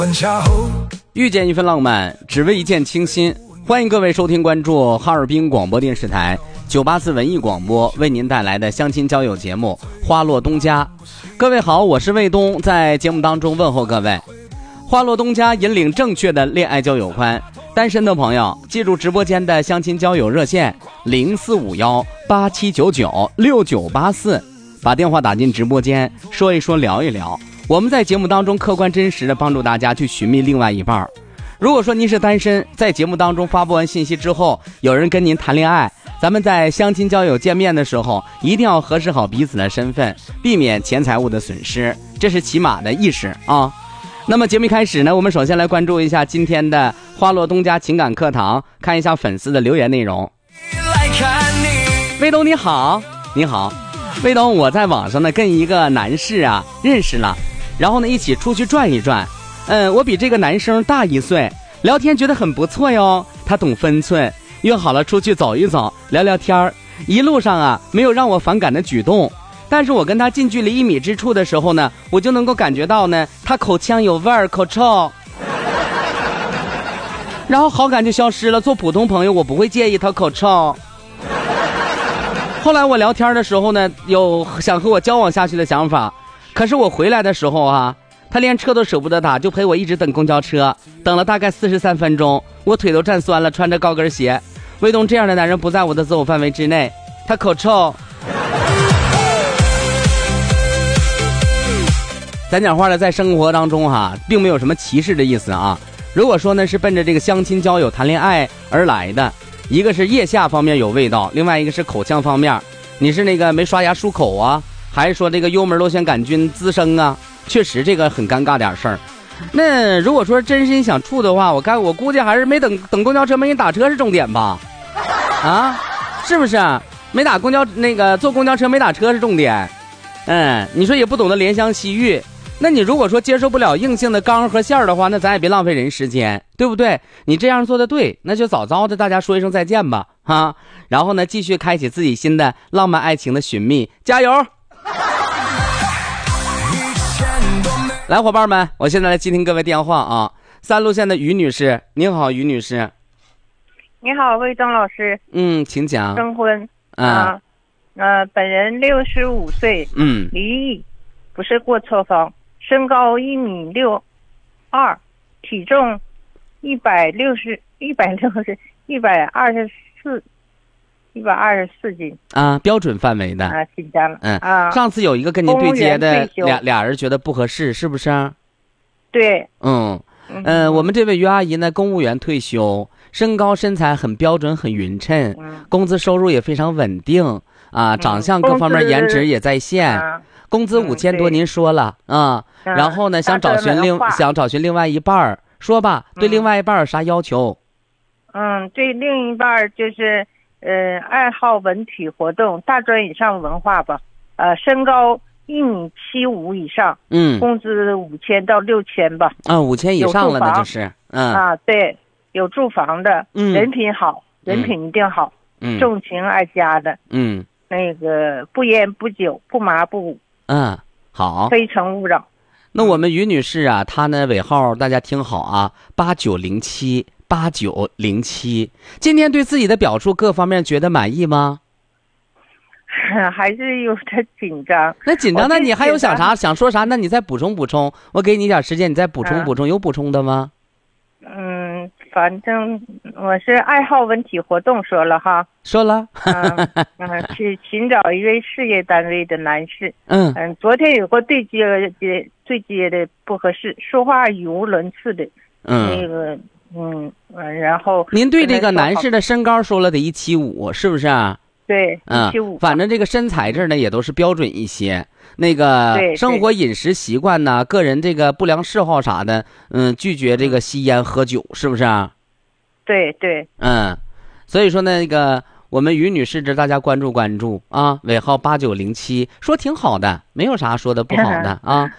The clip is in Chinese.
遇见一份浪漫，只为一见倾心。欢迎各位收听关注哈尔滨广播电视台984文艺广播为您带来的相亲交友节目《花落东家》。各位好，我是卫东，在节目当中问候各位。花落东家引领正确的恋爱交友观，单身的朋友记住直播间的相亲交友热线045187996984，把电话打进直播间，说一说聊一聊。我们在节目当中客观真实的帮助大家去寻觅另外一半。如果说您是单身，在节目当中发布完信息之后，有人跟您谈恋爱，咱们在相亲交友见面的时候，一定要核实好彼此的身份，避免钱财物的损失，这是起码的意识啊。那么节目一开始呢，我们首先来关注一下今天的花落东家情感课堂，看一下粉丝的留言内容。卫东你好，你好，卫东，我在网上呢跟一个男士啊认识了，然后呢一起出去转一转。我比这个男生大1岁，聊天觉得很不错哟，他懂分寸，约好了出去走一走，聊聊天。一路上啊没有让我反感的举动，但是我跟他近距离1米之处的时候呢，我就能够感觉到呢他口腔有味儿，口臭，然后好感就消失了。做普通朋友我不会介意他口臭。后来我聊天的时候呢，有想和我交往下去的想法，可是我回来的时候啊，他连车都舍不得打，就陪我一直等公交车，等了大概43分钟，我腿都站酸了，穿着高跟鞋。卫东，这样的男人不在我的择偶范围之内，他口臭。咱讲话了，在生活当中哈，并没有什么歧视的意思啊。如果说呢是奔着这个相亲交友谈恋爱而来的，一个是腋下方面有味道，另外一个是口腔方面，你是那个没刷牙漱口啊，还是说这个幽门螺旋杆菌滋生啊，确实这个很尴尬点事儿。那如果说真心想处的话，我估计还是没等公交车没人打车是重点吧？啊，是不是？没打公交那个坐公交车没打车是重点。你说也不懂得怜香惜玉。那你如果说接受不了硬性的钢和线的话，那咱也别浪费人时间，对不对？你这样做的对，那就早早的大家说一声再见吧，哈。然后呢，继续开启自己新的浪漫爱情的寻觅，加油！来，伙伴们，我现在来接听各位电话啊。3路线的于女士，您好，于女士。 你好，魏东老师。 请讲。 征婚本人65岁，离异，不是过错方，身高1.62米，体重124斤啊，标准范围的啊，紧张了上次有一个跟您对接的俩人觉得不合适，是不是？ 对， 我们这位于阿姨呢，公务员退休，身高身材很标准，很匀称，工资收入也非常稳定啊，长相各方面颜值也在线，工资5000多，您说了啊，然后呢想找寻另外一半，说吧，对另外一半有啥要求？ 对另一半就是爱好文体活动，大专以上文化吧，身高1.75米以上，工资5000到6000吧。 5000以上了那就是， 对，有住房的，人品好，人品一定好，重情爱家的，那个不烟不酒不麻不舞， 好， 非诚勿扰。 那我们于女士啊，她呢尾号大家听好啊，8907，8907。今天对自己的表述各方面觉得满意吗？ 还是有点紧张。 那紧张，那你还有想说啥？那你再补充，我给你点时间，你再补充，有补充的吗？ 反正我是爱好文体活动，说了哈。 说了。 去寻找一位事业单位的男士。昨天有个对接的不合适，说话语无伦次的。那个然后您对这个男士的身高说了得175，是不是啊？ 对，175。 反正这个身材这呢也都是标准一些，那个生活饮食习惯呢，个人这个不良嗜好啥的，拒绝这个吸烟喝酒，是不是啊？ 对。 所以说那个我们于女士这大家关注啊，尾号8907，说挺好的，没有啥说的不好的啊。